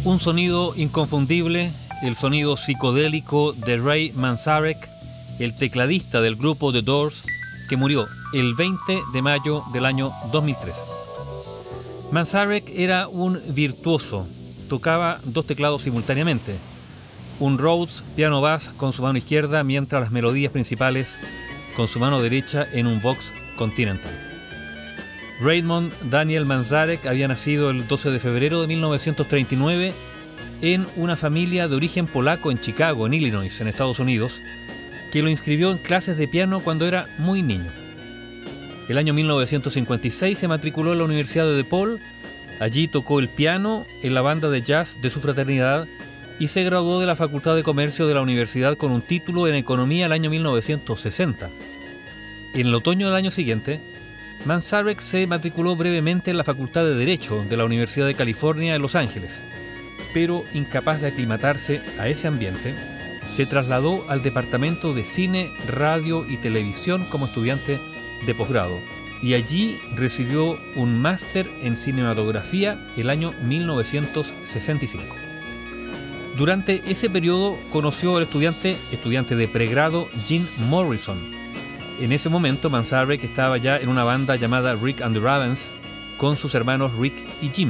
Un sonido inconfundible, el sonido psicodélico de Ray Manzarek, el tecladista del grupo The Doors, que murió el 20 de mayo del año 2013. Manzarek era un virtuoso, tocaba dos teclados simultáneamente, un Rhodes piano bass con su mano izquierda, mientras las melodías principales con su mano derecha en un Vox Continental. Raymond Daniel Manzarek había nacido el 12 de febrero de 1939 en una familia de origen polaco en Chicago, en Illinois, en Estados Unidos, que lo inscribió en clases de piano cuando era muy niño. El año 1956 se matriculó en la Universidad de DePaul. Allí tocó el piano en la banda de jazz de su fraternidad y se graduó de la Facultad de Comercio de la universidad con un título en Economía el año 1960. En el otoño del año siguiente, Manzarek se matriculó brevemente en la Facultad de Derecho de la Universidad de California en Los Ángeles, pero incapaz de aclimatarse a ese ambiente, se trasladó al departamento de cine, radio y televisión como estudiante de posgrado, y allí recibió un máster en cinematografía el año 1965. Durante ese periodo conoció al estudiante de pregrado Jim Morrison. En ese momento Manzarek estaba ya en una banda llamada Rick and the Ravens con sus hermanos Rick y Jim.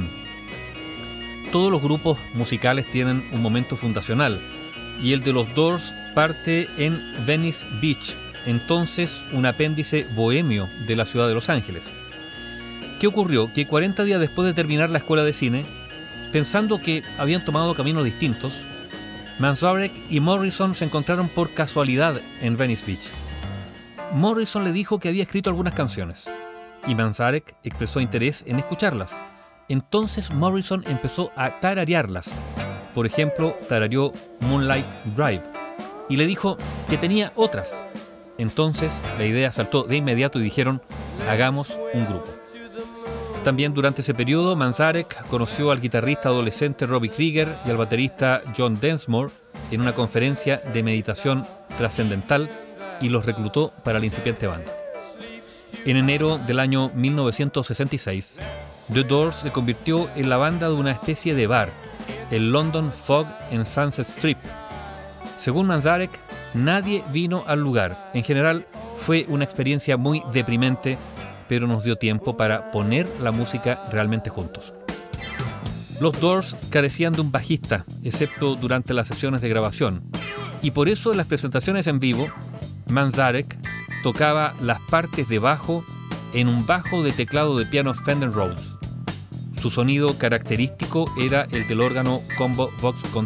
Todos los grupos musicales tienen un momento fundacional, y el de los Doors parte en Venice Beach, entonces un apéndice bohemio de la ciudad de Los Ángeles. ¿Qué ocurrió? Que 40 días después de terminar la escuela de cine, pensando que habían tomado caminos distintos, Manzarek y Morrison se encontraron por casualidad en Venice Beach. Morrison le dijo que había escrito algunas canciones, y Manzarek expresó interés en escucharlas. Entonces Morrison empezó a tararearlas. Por ejemplo, tarareó Moonlight Drive, y le dijo que tenía otras. Entonces la idea saltó de inmediato y dijeron: hagamos un grupo. También durante ese periodo Manzarek conoció al guitarrista adolescente Robbie Krieger y al baterista John Densmore en una conferencia de meditación trascendental y los reclutó para la incipiente banda. En enero del año 1966, The Doors se convirtió en la banda de una especie de bar, el London Fog en Sunset Strip. Según Manzarek, nadie vino al lugar. En general, fue una experiencia muy deprimente, pero nos dio tiempo para poner la música realmente juntos. Los Doors carecían de un bajista, excepto durante las sesiones de grabación, y por eso en las presentaciones en vivo, Manzarek tocaba las partes de bajo en un bajo de teclado de piano Fender Rhodes. Su sonido característico era el del órgano Combo Vox